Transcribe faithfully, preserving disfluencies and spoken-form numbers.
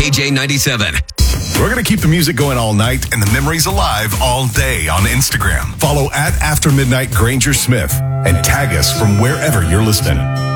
K J ninety-seven. We're going to keep the music going all night and the memories alive all day on Instagram. Follow at After Midnight Granger Smith and tag us from wherever you're listening.